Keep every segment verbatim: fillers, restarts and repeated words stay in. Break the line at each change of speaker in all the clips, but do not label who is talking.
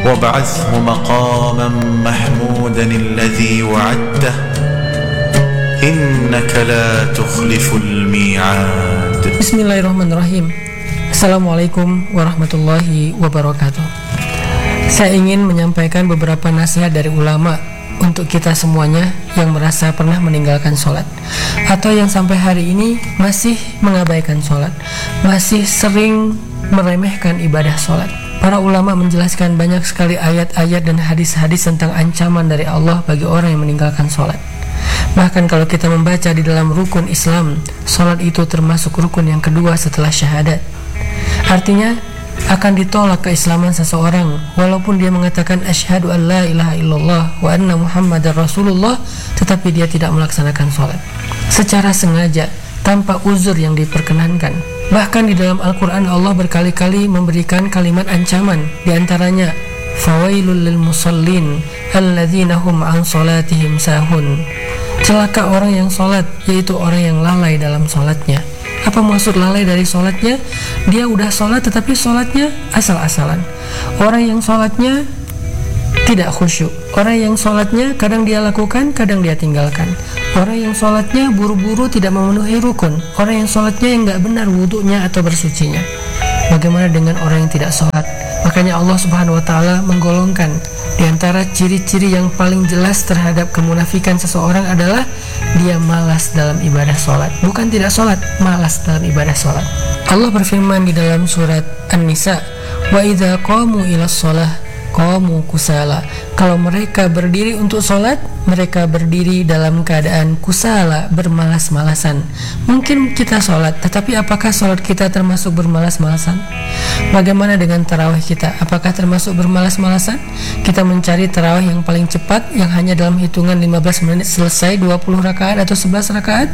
وابعثه مقاما محمودا الذي وعدته إنك لا تخلف الميعاد.
Bismillahirrahmanirrahim. Assalamualaikum warahmatullahi wabarakatuh. Saya ingin menyampaikan beberapa nasihat dari ulama untuk kita semuanya yang merasa pernah meninggalkan sholat, atau yang sampai hari ini masih mengabaikan sholat, masih sering meremehkan ibadah sholat. Para ulama menjelaskan banyak sekali ayat-ayat dan hadis-hadis tentang ancaman dari Allah bagi orang yang meninggalkan sholat. Bahkan kalau kita membaca di dalam rukun Islam, sholat itu termasuk rukun yang kedua setelah syahadat. Artinya akan ditolak keislaman seseorang walaupun dia mengatakan asyhadu an la ilaha illallah wa anna muhammadar rasulullah, tetapi dia tidak melaksanakan sholat secara sengaja tanpa uzur yang diperkenankan. Bahkan di dalam Al-Quran Allah berkali-kali memberikan kalimat ancaman, diantaranya fawailul lil musallin alladzina hum an sholatihim sahun. Celaka orang yang sholat, yaitu orang yang lalai dalam sholatnya. Apa maksud lalai dari sholatnya? Dia udah sholat tetapi sholatnya asal-asalan. Orang yang sholatnya tidak khusyuk, orang yang sholatnya kadang dia lakukan, kadang dia tinggalkan. Orang yang sholatnya buru-buru tidak memenuhi rukun, orang yang sholatnya yang gak benar wudunya atau bersucinya. Bagaimana dengan orang yang tidak sholat? Makanya Allah Subhanahu Wa Taala menggolongkan di antara ciri-ciri yang paling jelas terhadap kemunafikan seseorang adalah dia malas dalam ibadah sholat. Bukan tidak sholat, malas dalam ibadah sholat. Allah berfirman di dalam surat An-Nisa, wa idza qamu ilas sholah qamu kusala. Kalau mereka berdiri untuk sholat, mereka berdiri dalam keadaan kusala, bermalas-malasan. Mungkin kita sholat, tetapi apakah sholat kita termasuk bermalas-malasan? Bagaimana dengan tarawih kita? Apakah termasuk bermalas-malasan? Kita mencari tarawih yang paling cepat, yang hanya dalam hitungan lima belas menit selesai dua puluh rakaat atau sebelas rakaat?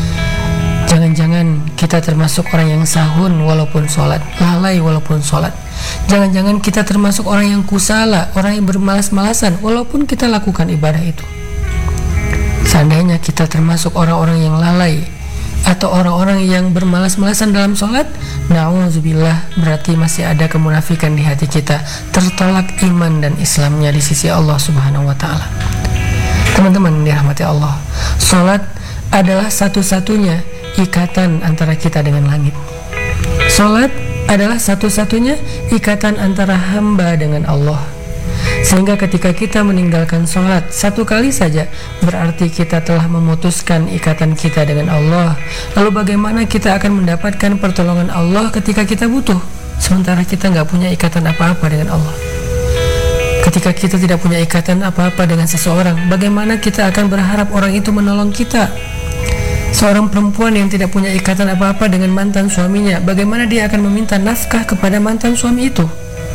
Jangan-jangan kita termasuk orang yang sahun walaupun sholat, lalai walaupun sholat. Jangan-jangan kita termasuk orang yang kusala, orang yang bermalas-malasan walaupun kita lakukan ibadah itu. Seandainya kita termasuk orang-orang yang lalai atau orang-orang yang bermalas-malasan dalam sholat, na'udzubillah, berarti masih ada kemunafikan di hati kita, tertolak iman dan Islamnya di sisi Allah Subhanahu Wa Taala. Teman-teman dirahmati Allah, sholat adalah satu-satunya ikatan antara kita dengan langit. Sholat adalah satu-satunya ikatan antara hamba dengan Allah. Sehingga ketika kita meninggalkan sholat satu kali saja, berarti kita telah memutuskan ikatan kita dengan Allah. Lalu bagaimana kita akan mendapatkan pertolongan Allah ketika kita butuh, sementara kita nggak punya ikatan apa-apa dengan Allah? Ketika kita tidak punya ikatan apa-apa dengan seseorang, bagaimana kita akan berharap orang itu menolong kita? Seorang perempuan yang tidak punya ikatan apa-apa dengan mantan suaminya, bagaimana dia akan meminta nafkah kepada mantan suami itu?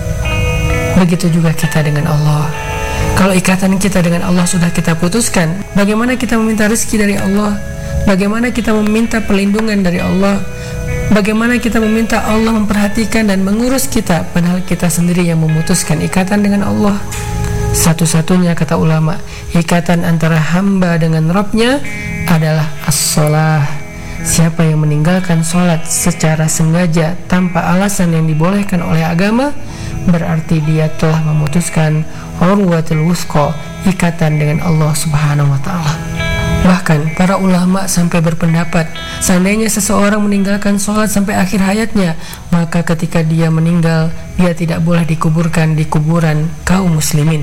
Begitu juga kita dengan Allah. Kalau ikatan kita dengan Allah sudah kita putuskan, bagaimana kita meminta rezeki dari Allah? Bagaimana kita meminta perlindungan dari Allah? Bagaimana kita meminta Allah memperhatikan dan mengurus kita, padahal kita sendiri yang memutuskan ikatan dengan Allah? Satu-satunya, kata ulama, ikatan antara hamba dengan Rabb-nya adalah as-sholah. Siapa yang meninggalkan sholat secara sengaja tanpa alasan yang dibolehkan oleh agama, berarti dia telah memutuskan urwatul wuthqa, ikatan dengan Allah Subhanahu Wa Taala. Bahkan para ulama sampai berpendapat, seandainya seseorang meninggalkan sholat sampai akhir hayatnya, maka ketika dia meninggal, dia tidak boleh dikuburkan di kuburan kaum muslimin.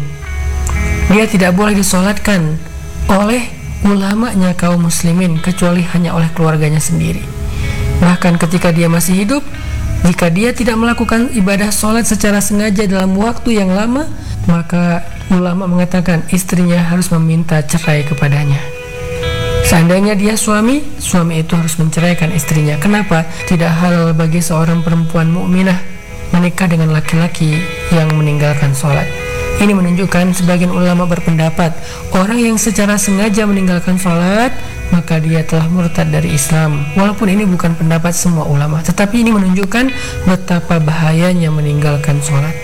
Dia tidak boleh disolatkan oleh ulamanya kaum muslimin, kecuali hanya oleh keluarganya sendiri. Bahkan ketika dia masih hidup, jika dia tidak melakukan ibadah sholat secara sengaja dalam waktu yang lama, maka ulama mengatakan istrinya harus meminta cerai kepadanya. Seandainya dia suami, suami itu harus menceraikan istrinya. Kenapa? Tidak halal bagi seorang perempuan mukminah menikah dengan laki-laki yang meninggalkan sholat. Ini menunjukkan sebagian ulama berpendapat orang yang secara sengaja meninggalkan sholat, maka dia telah murtad dari Islam. Walaupun ini bukan pendapat semua ulama, tetapi ini menunjukkan betapa bahayanya meninggalkan sholat.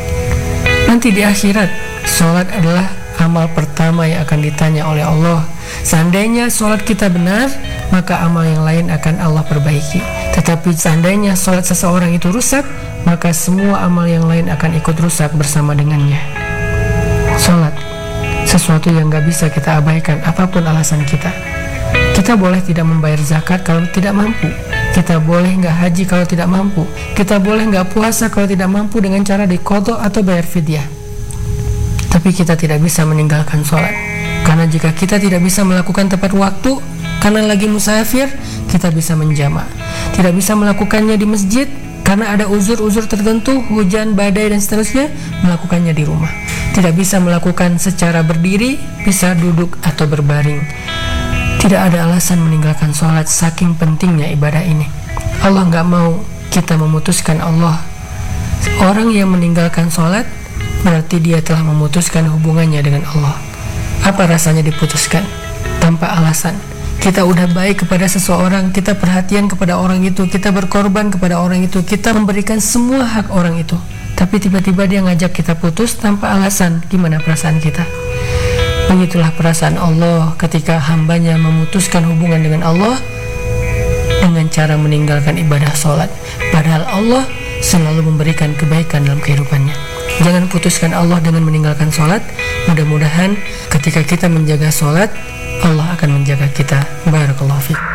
Nanti di akhirat, sholat adalah amal pertama yang akan ditanya oleh Allah. Seandainya sholat kita benar, maka amal yang lain akan Allah perbaiki. Tetapi seandainya sholat seseorang itu rusak, maka semua amal yang lain akan ikut rusak bersama dengannya. Sholat, sesuatu yang gak bisa kita abaikan apapun alasan kita. Kita boleh tidak membayar zakat kalau tidak mampu. Kita boleh gak haji kalau tidak mampu. Kita boleh gak puasa kalau tidak mampu dengan cara diqadha atau bayar fidyah. Tapi kita tidak bisa meninggalkan sholat, karena jika kita tidak bisa melakukan tepat waktu karena lagi musafir, kita bisa menjamak. Tidak bisa melakukannya di masjid karena ada uzur-uzur tertentu, hujan, badai dan seterusnya, melakukannya di rumah. Tidak bisa melakukan secara berdiri, bisa duduk atau berbaring. Tidak ada alasan meninggalkan sholat, saking pentingnya ibadah ini. Allah gak mau kita memutuskan Allah. Orang yang meninggalkan sholat berarti dia telah memutuskan hubungannya dengan Allah. Apa rasanya diputuskan? Tanpa alasan. Kita udah baik kepada seseorang, kita perhatian kepada orang itu, kita berkorban kepada orang itu, kita memberikan semua hak orang itu. Tapi tiba-tiba dia ngajak kita putus tanpa alasan. Gimana perasaan kita? Begitulah perasaan Allah ketika hambanya memutuskan hubungan dengan Allah dengan cara meninggalkan ibadah sholat. Padahal Allah selalu memberikan kebaikan dalam kehidupannya. Jangan putuskan Allah dengan meninggalkan sholat. Mudah-mudahan ketika kita menjaga sholat, Allah akan menjaga kita. Barakallahu fiik.